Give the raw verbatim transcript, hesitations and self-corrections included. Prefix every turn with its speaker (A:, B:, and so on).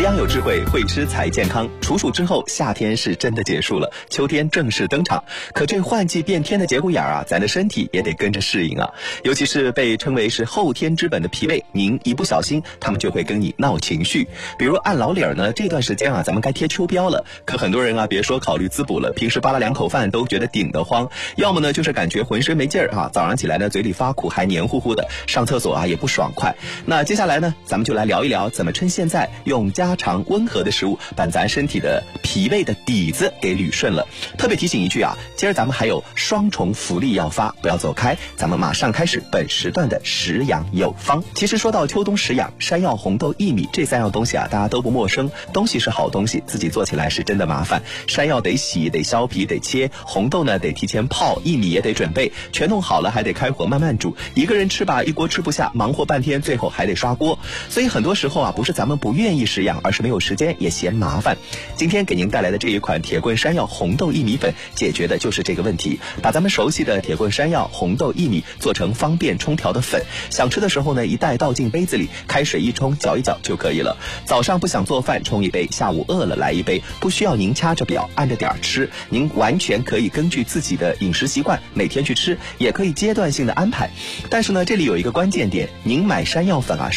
A: 养有智慧，会吃才健康。处暑之后，夏天是真的结束了，秋天正式登场。可这换季变天的节骨眼啊，咱的身体也得跟着适应啊。尤其是被称为是后天之本的脾胃，您一不小心，他们就会跟你闹情绪。比如按老理儿呢，这段时间啊，咱们该贴秋膘了。可很多人啊，别说考虑滋补了，平时扒拉两口饭都觉得顶得慌，要么呢就是感觉浑身没劲儿啊，早上起来呢嘴里发苦，还黏糊糊的，上厕所啊也不爽快。那接下来呢，咱们就来聊一聊怎么趁现在用家常温和的食物把咱身体的脾胃的底子给捋顺了。特别提醒一句啊，今儿咱们还有双重福利要发，不要走开，咱们马上开始本时段的食养有方。其实说到秋冬食养，山药、红豆、薏米这三样东西啊，大家都不陌生。东西是好东西，自己做起来是真的麻烦。山药得洗，得削皮，得切；红豆呢得提前泡，薏米也得准备，全弄好了还得开火慢慢煮。一个人吃吧，一锅吃不下，忙活半天，最后还得刷锅。所以很多时候啊，不是咱们不愿意食养，而是没有时间，也嫌麻烦。今天给您带来的这一款铁棍山药红豆薏米粉，解决的就是这个问题。把咱们熟悉的铁棍山药、红豆、薏米做成方便冲调的粉，想吃的时候呢，一袋倒进杯子里，开水一冲，搅一搅就可以了。早上不想做饭，冲一杯；下午饿了来一杯，不需要您掐着表按着点吃，您完全可以根据自己的饮食习惯每天去吃，也可以阶段性的安排。但是呢，这里有一个关键点，您买山药粉啊。